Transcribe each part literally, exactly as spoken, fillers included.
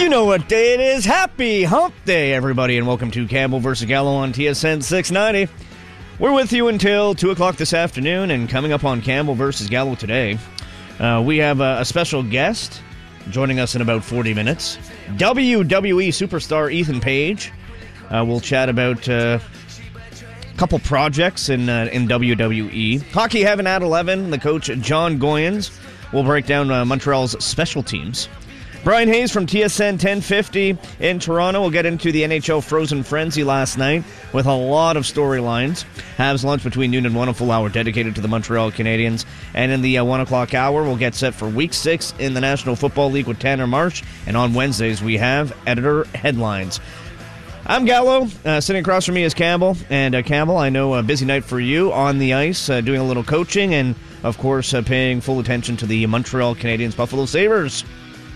You know what day it is. Happy Hump Day, everybody, and welcome to Campbell versus Gallo on T S N six ninety. We're with you until two o'clock this afternoon, and coming up on Campbell versus Gallo today, uh, we have a, a special guest joining us in about forty minutes. W W E superstar Ethan Page. Uh, we'll chat about uh, a couple projects in, uh, in W W E. Hockey Heaven at eleven, the coach John Goyens will break down uh, Montreal's special teams. Brian Hayes from T S N ten fifty in Toronto will get into the N H L Frozen Frenzy last night with a lot of storylines. Habs lunch between noon and one, a full hour dedicated to the Montreal Canadiens. And in the uh, one o'clock hour, we'll get set for Week six in the National Football League with Tanner Marsh. And on Wednesdays, we have Editor Headlines. I'm Gallo. Uh, sitting across from me is Campbell. And uh, Campbell, I know a busy night for you on the ice, uh, doing a little coaching and, of course, uh, paying full attention to the Montreal Canadiens Buffalo Sabres.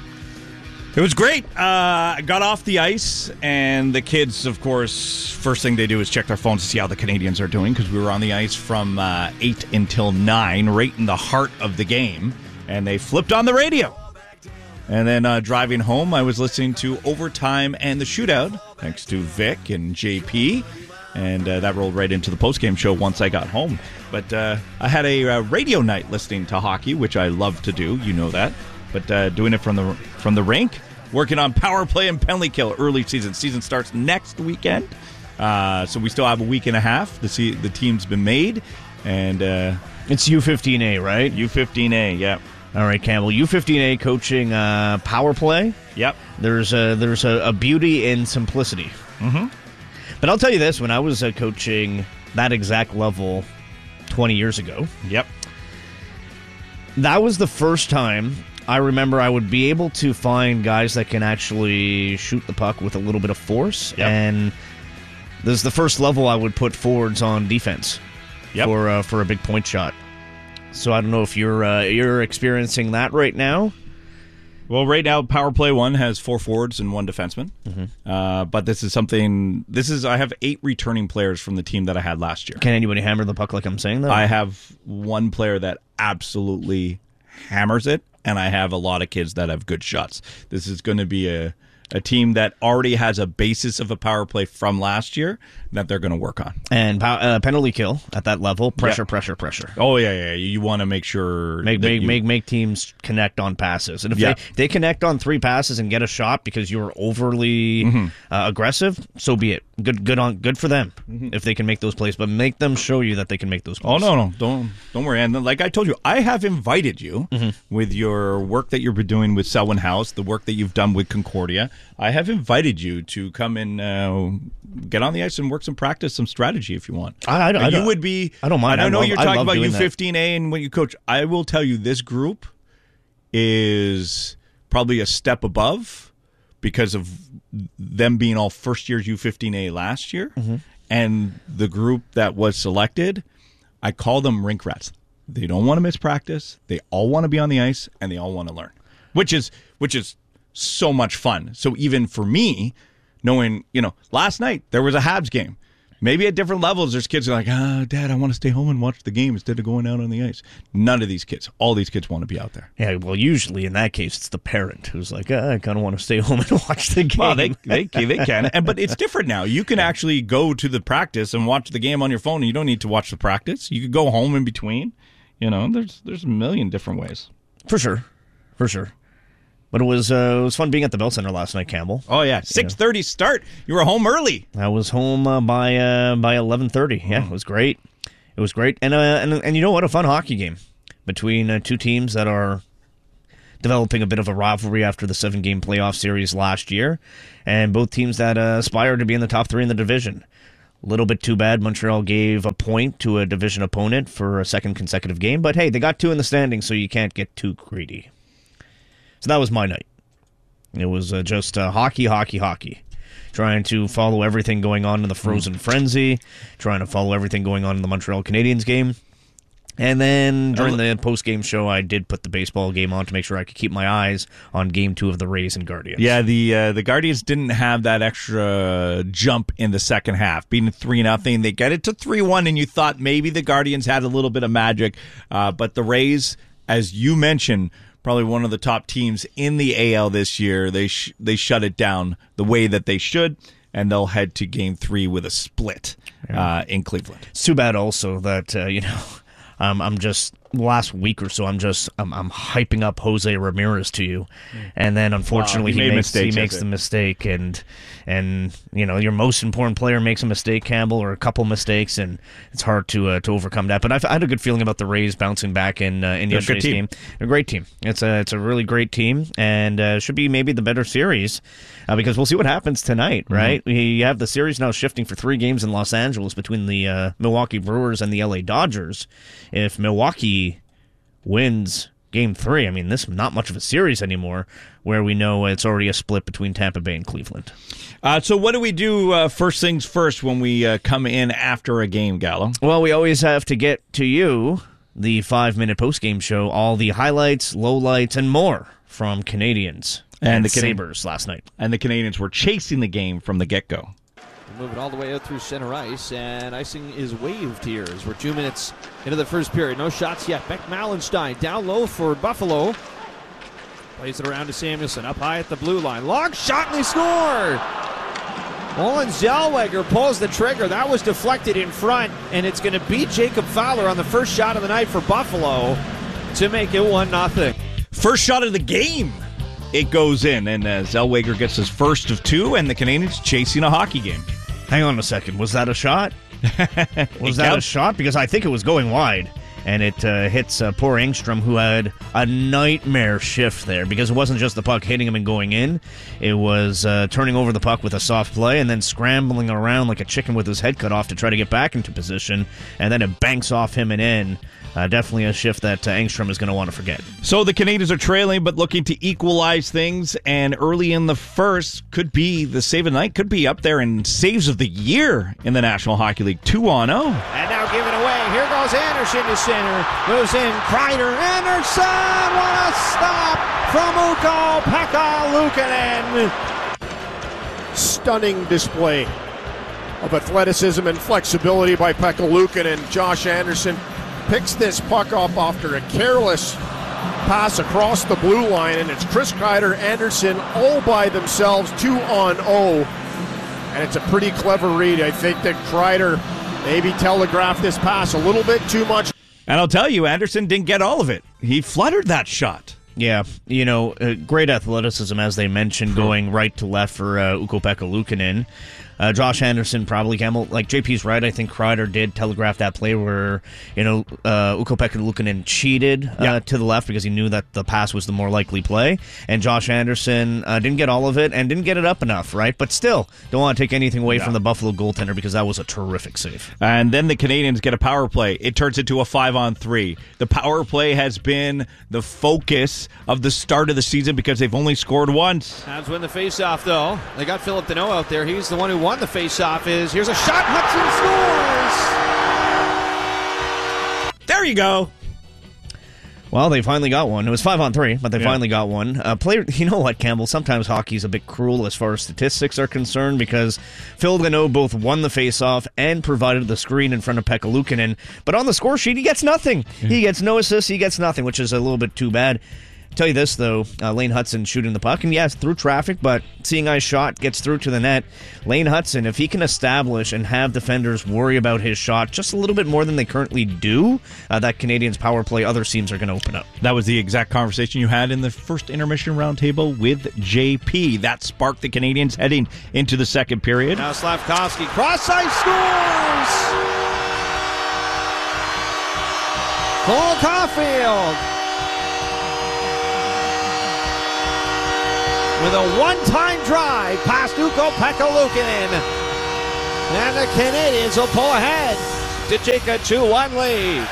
It was great. Uh, I got off the ice, and the kids, of course, first thing they do is check their phones to see how the Canadians are doing, because we were on the ice from uh, eight until nine, right in the heart of the game, and they flipped on the radio. And then uh, driving home, I was listening to Overtime and the Shootout, thanks to Vic and J P, and uh, that rolled right into the postgame show once I got home. But uh, I had a uh, radio night listening to hockey, which I love to do, you know that, but uh, doing it from the from the rink. Working on power play and penalty kill early season. Season starts next weekend, uh, so we still have a week and a half. The see, the team's been made, and uh, it's U fifteen A, right? U fifteen A, yeah. All right, Campbell. U fifteen A coaching uh, power play. Yep. There's a, there's a, a beauty in simplicity. Mm-hmm. But I'll tell you this: when I was uh, coaching that exact level twenty years ago, yep, that was the first time I remember I would be able to find guys that can actually shoot the puck with a little bit of force. Yep. And this is the first level I would put forwards on defense yep. for uh, for a big point shot. So I don't know if you're uh, you're experiencing that right now. Well, right now, Power Play One has four forwards and one defenseman. Mm-hmm. Uh, but this is something. This is I have eight returning players from the team that I had last year. Can anybody hammer the puck like I'm saying that? I have one player that absolutely hammers it. And I have a lot of kids that have good shots. This is going to be a, a team that already has a basis of a power play from last year that they're going to work on. And uh, penalty kill at that level, pressure, yep. pressure, pressure. Oh, yeah, yeah. You want to make sure... Make make, you... make make teams connect on passes. And if yeah. they, they connect on three passes and get a shot because you're overly mm-hmm. uh, aggressive, so be it. Good good on good for them mm-hmm. if they can make those plays. But make them show you that they can make those plays. Oh, no, no. Don't, don't worry. And like I told you, I have invited you mm-hmm. with your work that you've been doing with Selwyn House, the work that you've done with Concordia. I have invited you to come and uh, get on the ice and work some practice, some strategy if you want. I, I, I you would be. I don't mind. I know I love, you're talking about U that. fifteen A and when you coach. I will tell you, this group is probably a step above because of them being all first years U fifteen A last year, mm-hmm. and the group that was selected. I call them rink rats. They don't want to miss practice. They all want to be on the ice, and they all want to learn, which is which is so much fun. So even for me, knowing, you know, last night there was a Habs game. Maybe at different levels, there's kids who are like, ah, oh, Dad, I want to stay home and watch the game instead of going out on the ice. None of these kids, all these kids want to be out there. Yeah, well, usually in that case, it's the parent who's like, oh, I kind of want to stay home and watch the game. Well, they they, they can, and but it's different now. You can actually go to the practice and watch the game on your phone, and you don't need to watch the practice. You could go home in between. You know, there's there's a million different ways. For sure, for sure. But it was uh, it was fun being at the Bell Center last night, Campbell. Oh yeah, six thirty start. You were home early. I was home uh, by uh, by eleven thirty. Yeah, it was great. It was great, and uh, and and you know what? A fun hockey game between uh, two teams that are developing a bit of a rivalry after the seven game playoff series last year, and both teams that uh, aspire to be in the top three in the division. A little bit too bad Montreal gave a point to a division opponent for a second consecutive game, but hey, they got two in the standings, so you can't get too greedy. So that was my night. It was uh, just uh, hockey, hockey, hockey. Trying to follow everything going on in the Frozen mm. Frenzy, trying to follow everything going on in the Montreal Canadiens game. And then during the post-game show, I did put the baseball game on to make sure I could keep my eyes on game two of the Rays and Guardians. Yeah, the uh, the Guardians didn't have that extra jump in the second half. Being three nothing, they get it to three one, and you thought maybe the Guardians had a little bit of magic. Uh, but the Rays, as you mentioned, probably one of the top teams in the A L this year. They sh- they shut it down the way that they should, and they'll head to game three with a split uh, in Cleveland. It's too bad also that, uh, you know, um, I'm just, last week or so, I'm just, I'm, I'm hyping up Jose Ramirez to you. And then, unfortunately, wow, he, he, made makes, mistakes, he makes the mistake. And, and, you know, your most important player makes a mistake, Campbell, or a couple mistakes, and it's hard to uh, to overcome that. But I've, I had a good feeling about the Rays bouncing back in uh, in They're yesterday's a good game. They're a great team. It's a, it's a really great team, and uh, should be maybe the better series. Uh, because we'll see what happens tonight, right? Mm-hmm. You have the series now shifting for three games in Los Angeles between the uh, Milwaukee Brewers and the L A Dodgers. If Milwaukee wins game three, I mean, this is not much of a series anymore, where we know it's already a split between Tampa Bay and Cleveland. Uh, so what do we do uh, first things first when we uh, come in after a game, Gallo? Well, we always have to get to you, the five-minute post-game show, all the highlights, lowlights, and more from Canadians. And, and the Sabres last night. And the Canadians were chasing the game from the get-go. Move it all the way out through center ice, and icing is waved here as we're two minutes into the first period. No shots yet. Beck Malenstein down low for Buffalo. Plays it around to Samuelson, up high at the blue line. Long shot, and they score! Olin Zellweger pulls the trigger. That was deflected in front, and it's going to beat Jacob Fowler on the first shot of the night for Buffalo to make it one nothing. First shot of the game. It goes in, and uh, Zellweger gets his first of two, and the Canadians chasing a hockey game. Hang on a second. Was that a shot? Was that counts. a shot? Because I think it was going wide, and it uh, hits uh, poor Engstrom, who had a nightmare shift there, because it wasn't just the puck hitting him and going in. It was uh, turning over the puck with a soft play and then scrambling around like a chicken with his head cut off to try to get back into position, and then it banks off him and in. Uh, definitely a shift that uh, Engstrom is going to want to forget. So the Canadians are trailing, but looking to equalize things, and early in the first could be the save of the night, could be up there in saves of the year in the National Hockey League. two on oh. And now given away. Here goes Anderson to center. Moves in. Kreider. Anderson. What a stop from Ukko-Pekka Luukkonen. Stunning display of athleticism and flexibility by Pekka Luukkonen. Josh Anderson picks this puck up after a careless pass across the blue line, and it's Chris Kreider, Anderson all by themselves, two on oh. And it's a pretty clever read. I think that Kreider maybe telegraphed this pass a little bit too much. And I'll tell you, Anderson didn't get all of it. He fluttered that shot. Yeah, you know, uh, great athleticism, as they mentioned, going right to left for uh, Ukko-Pekka Luukkonen. Uh, Josh Anderson probably, Campbell, like J P's right, I think Kreider did telegraph that play where, you know, uh, Ukko-Pekka Luukkonen cheated uh, yeah. to the left because he knew that the pass was the more likely play, and Josh Anderson uh, didn't get all of it and didn't get it up enough, right? But still, don't want to take anything away no. from the Buffalo goaltender because that was a terrific save. And then the Canadians get a power play. It turns into a five on three. The power play has been the focus of the start of the season because they've only scored once. Habs win the faceoff, though. They got Philip Deneau out there. He's the one who won the faceoff. Is here's a shot. Hudson scores. There you go. Well, they finally got one. It was five on three, but they yeah. finally got one. Uh, player, you know what, Campbell? Sometimes hockey's a bit cruel as far as statistics are concerned because Phil Deneau both won the faceoff and provided the screen in front of Pekka Luukkonen. But on the score sheet, he gets nothing. Yeah. He gets no assists. He gets nothing, which is a little bit too bad. Tell you this, though, uh, Lane Hudson shooting the puck, and yes, through traffic, but seeing eye shot gets through to the net. Lane Hudson, if he can establish and have defenders worry about his shot just a little bit more than they currently do, uh, that Canadians power play, other teams are going to open up. That was the exact conversation you had in the first intermission roundtable with J P. That sparked the Canadians heading into the second period. Now Slavkovsky, cross-ice scores! Cole Caulfield with a one-time drive past Ukko-Pekka Luukkonen. And the Canadians will pull ahead to take a two one lead.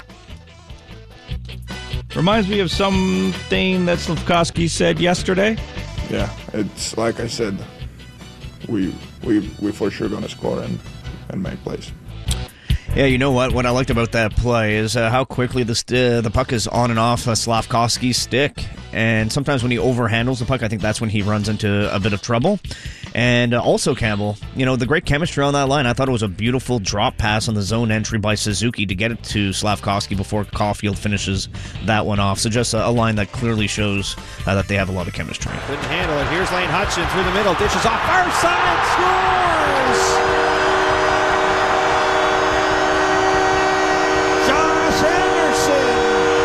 Reminds me of something that Slavkovsky said yesterday. Yeah, it's like I said, we we we for sure gonna score and, and make plays. Yeah, you know what? What I liked about that play is uh, how quickly the st- uh, the puck is on and off uh, Slavkovsky's stick. and sometimes when he overhandles the puck, I think that's when he runs into a bit of trouble. And uh, also, Campbell, you know, the great chemistry on that line. I thought it was a beautiful drop pass on the zone entry by Suzuki to get it to Slavkovsky before Caulfield finishes that one off. So just a, a line that clearly shows uh, that they have a lot of chemistry. Couldn't handle it. Here's Lane Hudson through the middle. Dishes off far side. Scores! Josh Anderson!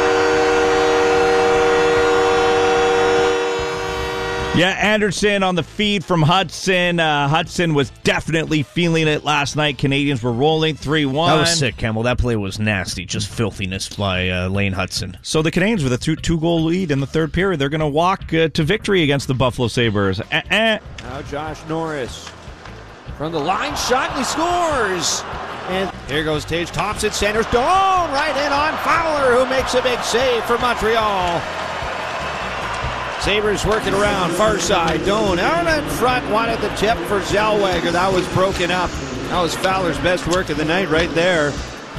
Yeah, Anderson on the feed from Hudson. Uh, Hudson was definitely feeling it last night. Canadians were rolling three one. That was sick, Campbell. That play was nasty. Just filthiness by uh, Lane Hudson. So the Canadians with a two, two-goal lead in the third period, they're going to walk uh, to victory against the Buffalo Sabres. Uh-uh. Now Josh Norris from the line shot, and he scores. And here goes Tage Thompson. Sanders Doan right in on Fowler, who makes a big save for Montreal. Sabres working around, far side. Doan out in front, wanted the tip for Zellweger. That was broken up. That was Fowler's best work of the night right there.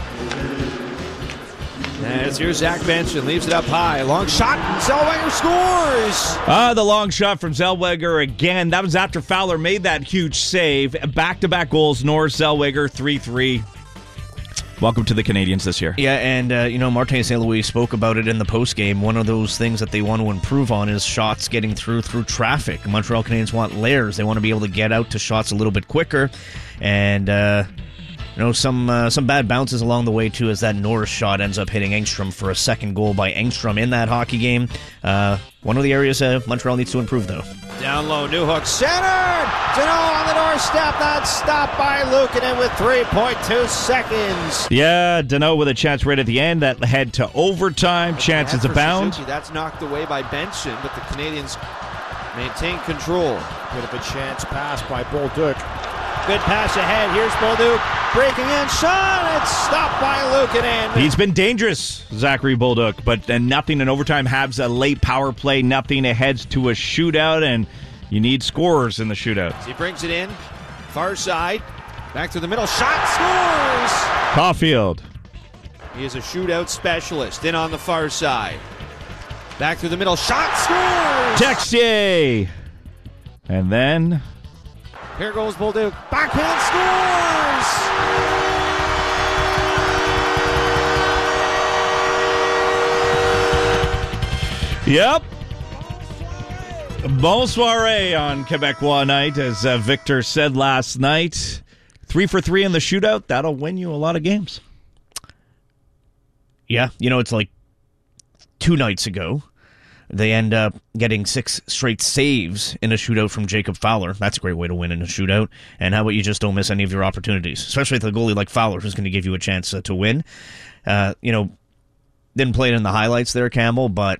And here's Zach Benson, leaves it up high. Long shot, Zellweger scores! Ah, the long shot from Zellweger again. That was after Fowler made that huge save. Back-to-back goals, Norris, Zellweger, three three. Welcome to the Canadians this year. Yeah, and, uh, you know, Martin Saint Louis spoke about it in the postgame. One of those things that they want to improve on is shots getting through through traffic. Montreal Canadiens want layers. They want to be able to get out to shots a little bit quicker. And, uh, you know, some uh, some bad bounces along the way, too, as that Norris shot ends up hitting Engstrom for a second goal by Engstrom in that hockey game. Uh, one of the areas uh, Montreal needs to improve, though. Down low, Newhook centered! Danault on the doorstep, that's stopped by Luukkonen with three point two seconds. Yeah, Danault with a chance right at the end that led to overtime. Chances abound. Suzuki, that's knocked away by Benson, but the Canadians maintain control. Bit of a chance pass by Bolduc. Good pass ahead. Here's Bolduc breaking in. Shot! It's stopped by Luukkonen. He's been dangerous, Zachary Bolduc, but then nothing in overtime. Habs a late power play. Nothing. It heads to a shootout, and you need scorers in the shootout. He brings it in. Far side. Back to the middle. Shot! Scores! Caulfield. He is a shootout specialist. In on the far side. Back through the middle. Shot! Scores! Texier. And then... here goes Bolduc. Backhand scores! Yep. Bon soirée on Quebecois night, as uh, Victor said last night. Three for three in the shootout. That'll win you a lot of games. Yeah, you know, it's like two nights ago. They end up getting six straight saves in a shootout from Jacob Fowler. That's a great way to win in a shootout. And how about you just don't miss any of your opportunities, especially with a goalie like Fowler, who's going to give you a chance uh, to win. Uh, you know, didn't play it in the highlights there, Campbell, but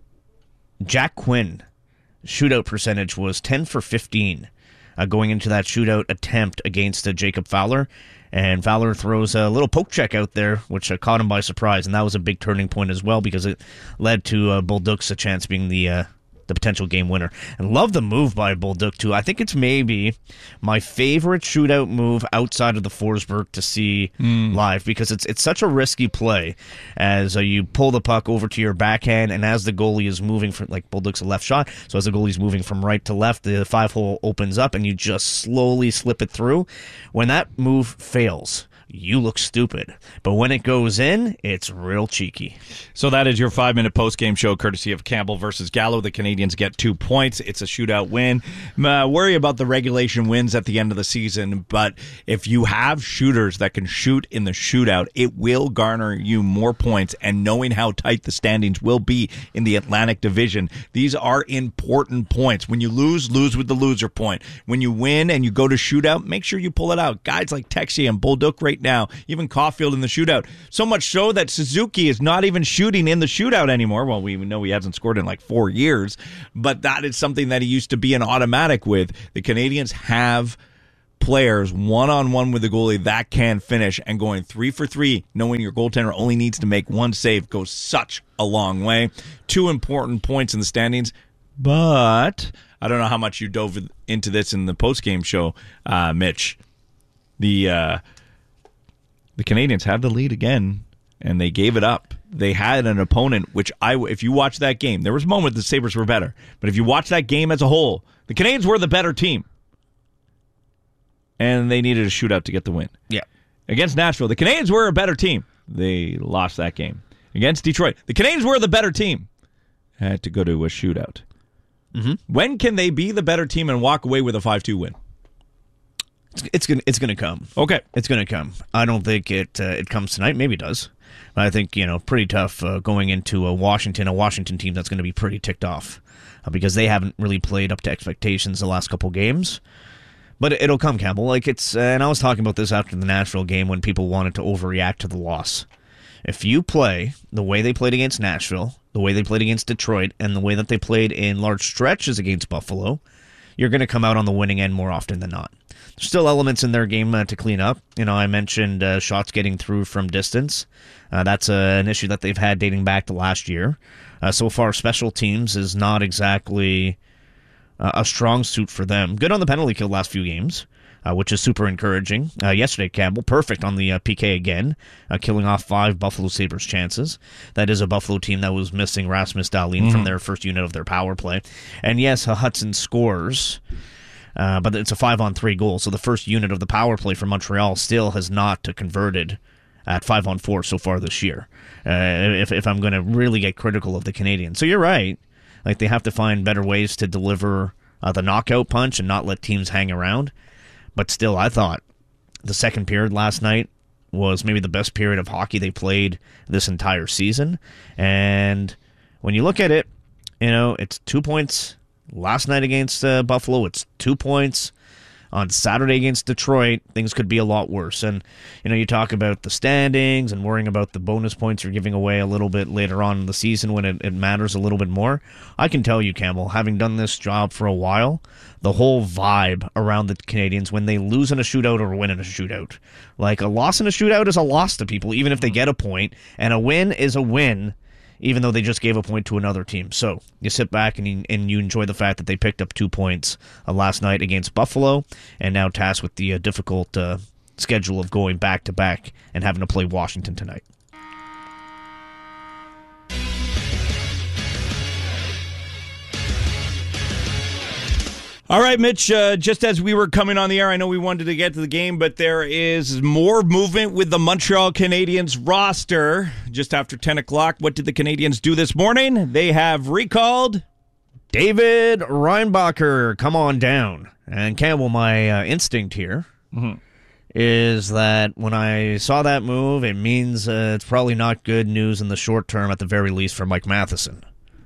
Jack Quinn shootout percentage was ten for fifteen uh, going into that shootout attempt against uh, Jacob Fowler. And Fowler throws a little poke check out there, which uh, caught him by surprise. And that was a big turning point as well, because it led to uh, Bolduc's a chance being the uh, the potential game winner. And love the move by Bolduc, too. I think it's maybe my favorite shootout move outside of the Forsberg to see mm. live, because it's it's such a risky play as uh, you pull the puck over to your backhand, and as the goalie is moving from, like Bolduc's a left shot, so as the goalie's moving from right to left, the five hole opens up, and you just slowly slip it through. When that move fails, you look stupid. But when it goes in, it's real cheeky. So that is your five-minute post-game show, courtesy of Campbell versus Gallo. The Canadians get two points. It's a shootout win. Uh, worry about the regulation wins at the end of the season, but if you have shooters that can shoot in the shootout, it will garner you more points. And knowing how tight the standings will be in the Atlantic Division, these are important points. When you lose, lose with the loser point. When you win and you go to shootout, make sure you pull it out. Guys like Texier and Bolduc right now, even Caulfield in the shootout. So much so that Suzuki is not even shooting in the shootout anymore. Well, we know he hasn't scored in like four years, but that is something that he used to be an automatic with. The Canadians have players one-on-one with the goalie that can finish, and going three for three, knowing your goaltender only needs to make one save, goes such a long way. Two important points in the standings, but I don't know how much you dove into this in the post-game show, uh, Mitch. The uh, the Canadians had the lead again, and they gave it up. they had an opponent, which I, if you watch that game, there was a moment the Sabres were better. But if you watch that game as a whole, the Canadiens were the better team. And they needed a shootout to get the win. Yeah. Against Nashville, the Canadiens were a better team. They lost that game. Against Detroit, the Canadiens were the better team. Had to go to a shootout. Mm-hmm. When can they be the better team and walk away with a five two win? It's, it's gonna it's gonna come. Okay, it's gonna come. I don't think it uh, it comes tonight. Maybe it does. But I think you know pretty tough uh, going into a Washington a Washington team that's going to be pretty ticked off uh, because they haven't really played up to expectations the last couple games. But it, it'll come, Campbell. Like it's uh, and I was talking about this after the Nashville game when people wanted to overreact to the loss. If you play the way they played against Nashville, the way they played against Detroit, and the way that they played in large stretches against Buffalo, you're going to come out on the winning end more often than not. There's still elements in their game uh, to clean up. You know, I mentioned uh, shots getting through from distance. Uh, that's uh, an issue that they've had dating back to last year. Uh, so far, special teams is not exactly uh, a strong suit for them. Good on the penalty kill last few games, uh, which is super encouraging. Uh, yesterday, Campbell, perfect on the uh, P K again, uh, killing off five Buffalo Sabres chances. That is a Buffalo team that was missing Rasmus Dahlin mm-hmm. from their first unit of their power play. And yes, Hudson scores, uh, but it's a five-on-three goal. So the first unit of the power play for Montreal still has not uh, converted at five-on-four so far this year, uh, if, if I'm going to really get critical of the Canadiens. So you're right. Like they have to find better ways to deliver uh, the knockout punch and not let teams hang around. But still, I thought the second period last night was maybe the best period of hockey they played this entire season. And when you look at it, you know, it's two points last night against uh, Buffalo. It's two points on Saturday against Detroit. Things could be a lot worse. And, you know, you talk about the standings and worrying about the bonus points you're giving away a little bit later on in the season when it, it matters a little bit more. I can tell you, Campbell, having done this job for a while, the whole vibe around the Canadiens when they lose in a shootout or win in a shootout. Like, a loss in a shootout is a loss to people, even if they get a point, and a win is a win, even though they just gave a point to another team. So you sit back and you, and you enjoy the fact that they picked up two points uh, last night against Buffalo, and now tasked with the uh, difficult uh, schedule of going back-to-back and having to play Washington tonight. All right, Mitch, uh, just as we were coming on the air, I know we wanted to get to the game, but there is more movement with the Montreal Canadiens roster. Just after ten o'clock, what did the Canadiens do this morning? They have recalled David Reinbacher. Come on down. And Campbell, my uh, instinct here mm-hmm. is that when I saw that move, it means uh, it's probably not good news in the short term, at the very least, for Mike Matheson.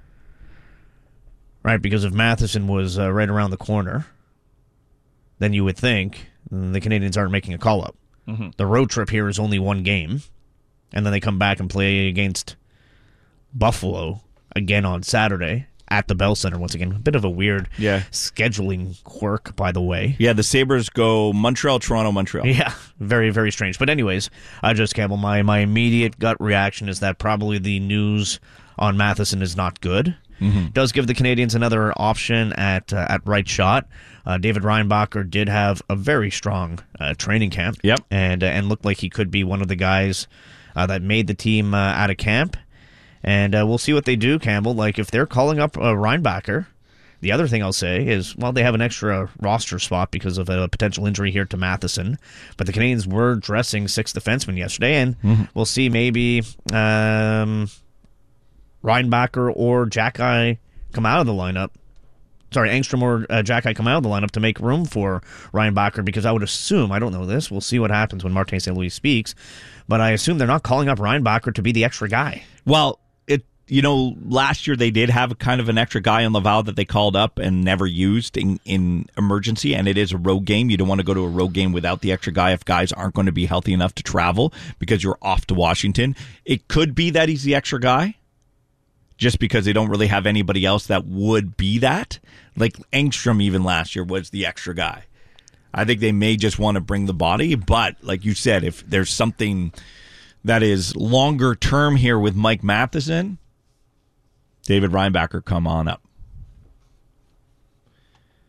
Right, because if Matheson was uh, right around the corner, then you would think the Canadiens aren't making a call-up. Mm-hmm. The road trip here is only one game, and then they come back and play against Buffalo again on Saturday at the Bell Center once again. A bit of a weird yeah. scheduling quirk, by the way. Yeah, the Sabres go Montreal, Toronto, Montreal. Yeah, very, very strange. But anyways, I just, Campbell, my, my immediate gut reaction is that probably the news on Matheson is not good. Mm-hmm. Does give the Canadiens another option at uh, at right shot. Uh, David Reinbacher did have a very strong uh, training camp, yep, and uh, and looked like he could be one of the guys uh, that made the team uh, out of camp. And uh, we'll see what they do, Campbell. Like if they're calling up uh, Reinbacher, the other thing I'll say is, well, they have an extra roster spot because of a potential injury here to Matheson. But the Canadiens were dressing six defensemen yesterday, and mm-hmm. we'll see maybe. Um, Reinbacher or Jackeye come out of the lineup. Sorry, Engstrom or uh, Jackeye come out of the lineup to make room for Reinbacher, because I would assume, I don't know this, we'll see what happens when Martin Saint Louis speaks, but I assume they're not calling up Reinbacher to be the extra guy. Well, it you know, last year they did have a kind of an extra guy on Laval that they called up and never used in, in emergency, and it is a road game. You don't want to go to a road game without the extra guy if guys aren't going to be healthy enough to travel because you're off to Washington. It could be that he's the extra guy, just because they don't really have anybody else that would be that. Like Engstrom even last year was the extra guy. I think they may just want to bring the body, but like you said, if there's something that is longer term here with Mike Matheson, David Reinbacher, come on up.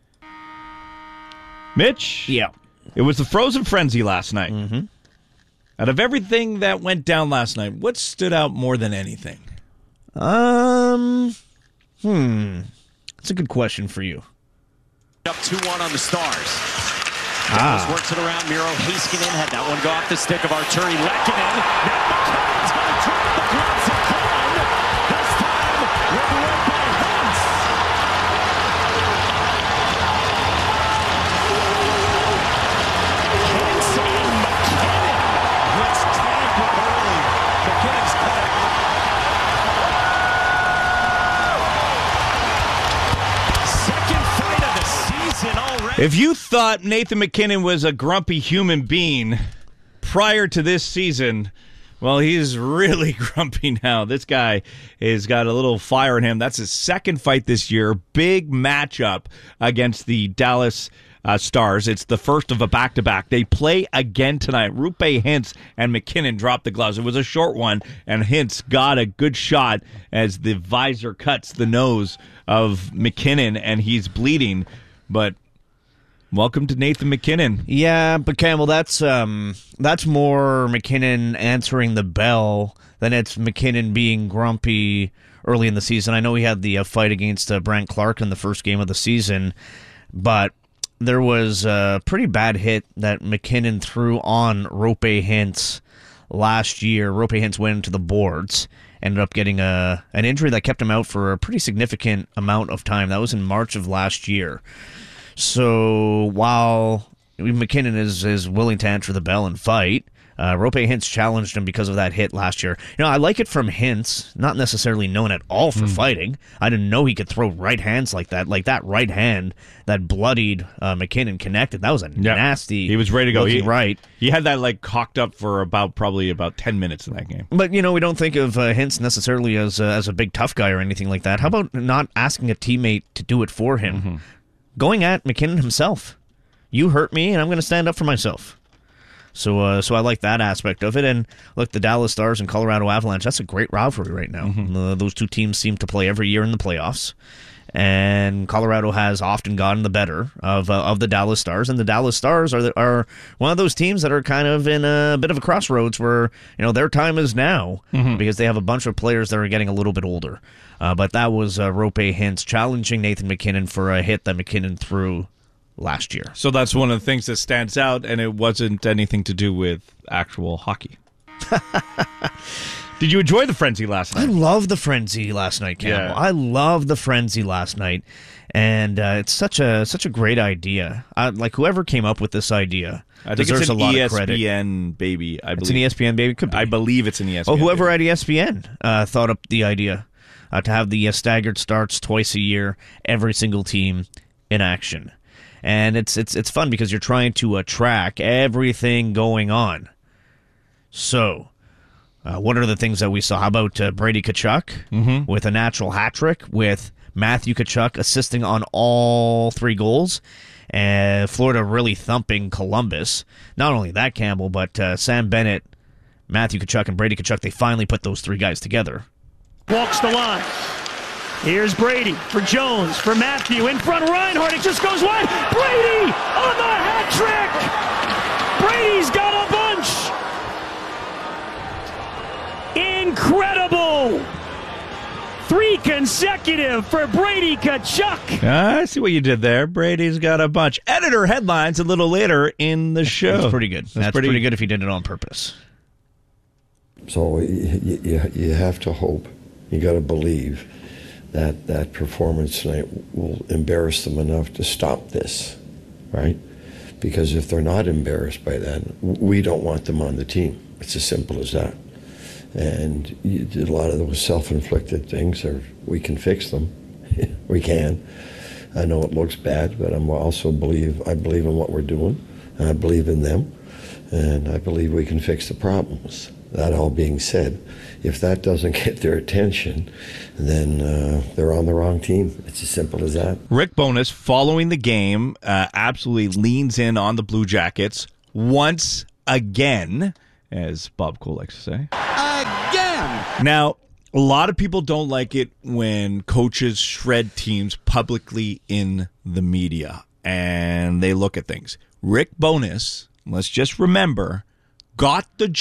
Mitch? Yeah. It was the Frozen Frenzy last night. Mm-hmm. Out of everything that went down last night, what stood out more than anything? Um, hmm. That's a good question for you. Up two one on the Stars. Ah. Dallas works it around. Miro Heiskanen had that one go off the stick of Arturi Lehkonen. Now McKinnon's going to try the gloves of Cohen. This time with Roope Hintz. Hintz and McKinnon. Let's tamper early. McKinnon's cut it. Second fight of the season already. If you thought Nathan MacKinnon was a grumpy human being prior to this season, well, he's really grumpy now. This guy has got a little fire in him. That's his second fight this year. Big matchup against the Dallas uh, Stars. It's the first of a back-to-back. They play again tonight. Roope Hintz and MacKinnon dropped the gloves. It was a short one, and Hintz got a good shot as the visor cuts the nose of MacKinnon, and he's bleeding. But welcome to Nathan MacKinnon. Yeah, but Campbell, that's um, that's more MacKinnon answering the bell than it's MacKinnon being grumpy early in the season. I know he had the uh, fight against uh, Brandt Clarke in the first game of the season, but there was a pretty bad hit that MacKinnon threw on Roope Hintz last year. Roope Hintz went into the boards, ended up getting a an injury that kept him out for a pretty significant amount of time. That was in March of last year. So while MacKinnon is, is willing to answer the bell and fight, uh, Roope Hintz challenged him because of that hit last year. You know, I like it from Hintz, not necessarily known at all for mm. fighting. I didn't know he could throw right hands like that. Like that right hand that bloodied uh, MacKinnon connected. That was a yeah. nasty. He was ready to go. He, right. He had that like cocked up for about probably about ten minutes in that game. But you know, we don't think of uh, Hintz necessarily as uh, as a big tough guy or anything like that. How about not asking a teammate to do it for him? Mm-hmm. Going at MacKinnon himself. You hurt me, and I'm going to stand up for myself. So uh, so I like that aspect of it. And look, the Dallas Stars and Colorado Avalanche, that's a great rivalry right now. Mm-hmm. Uh, those two teams seem to play every year in the playoffs. And Colorado has often gotten the better of uh, of the Dallas Stars. And the Dallas Stars are the, are one of those teams that are kind of in a bit of a crossroads where, you know, their time is now mm-hmm. because they have a bunch of players that are getting a little bit older. Uh, but that was uh, Roope Hintz challenging Nathan MacKinnon for a hit that MacKinnon threw last year. So that's one of the things that stands out, and it wasn't anything to do with actual hockey. Did you enjoy the frenzy last night? I love the frenzy last night, Campbell. Yeah. I love the frenzy last night, and uh, it's such a such a great idea. Uh, like whoever came up with this idea I think deserves it's an a lot E of credit. S P N baby. I believe it's an E S P N baby. Could be. I believe it's an E S P N. Oh, whoever baby. at E S P N uh, thought up the idea uh, to have the uh, staggered starts twice a year, every single team in action, and it's it's it's fun because you're trying to uh, track everything going on. So. Uh, what are the things that we saw? How about uh, Brady Tkachuk mm-hmm. with a natural hat trick, with Matthew Tkachuk assisting on all three goals, and Florida really thumping Columbus. Not only that, Campbell, but uh, Sam Bennett, Matthew Tkachuk, and Brady Tkachuk, they finally put those three guys together. Walks the line. Here's Brady for Jones, for Matthew, in front of Reinhart. It just goes wide. Brady on the hat trick! Brady's got a bunch! Incredible! Three consecutive for Brady Tkachuk. I see what you did there. Brady's got a bunch. Editor headlines a little later in the show. That's pretty good. That's, That's pretty, pretty good if he did it on purpose. So you, you, you have to hope, you got to believe that that performance tonight will embarrass them enough to stop this, right? Because if they're not embarrassed by that, we don't want them on the team. It's as simple as that. And you did a lot of those self-inflicted things, or we can fix them. We can. I know it looks bad, but I'm also believe I believe in what we're doing, and I believe in them, and I believe we can fix the problems. That all being said, if that doesn't get their attention, then uh, they're on the wrong team. It's as simple as that. Rick Bowness, following the game, uh, absolutely leans in on the Blue Jackets once again, as Bob Cole likes to say. Again! Now, a lot of people don't like it when coaches shred teams publicly in the media, and they look at things. Rick Bowness, let's just remember, got the